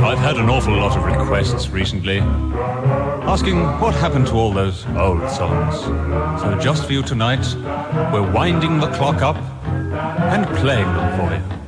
I've had an awful lot of requests recently asking what happened to all those old songs. So just for you tonight, we're winding the clock up and playing them for you.